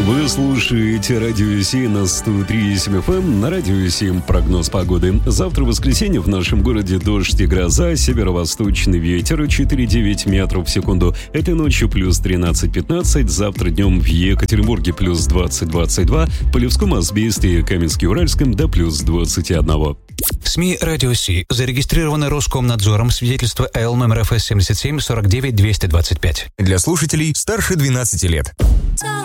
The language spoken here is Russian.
Вы слушаете Радио 7 на 103,7 FM. На Радио 7 прогноз погоды. Завтра воскресенье в нашем городе дождь и гроза, северо-восточный ветер 4,9 метров в секунду. Этой ночью плюс 13-15, завтра днем в Екатеринбурге плюс 20-22, в Полевском, Азбесте и Каменске-Уральском до плюс 21. В СМИ «Радио Си» зарегистрировано Роскомнадзором свидетельство Л номер ФС 77 49 225. Для слушателей старше 12 лет.